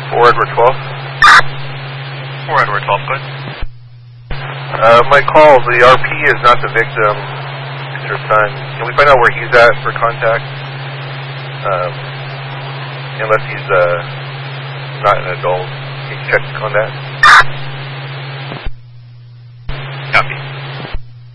4 Edward 12. 4 Edward 12, good. My call, the RP is not the victim, it's her son. Can we find out where he's at for contact? Unless he's not an adult. Can you check on that? Copy.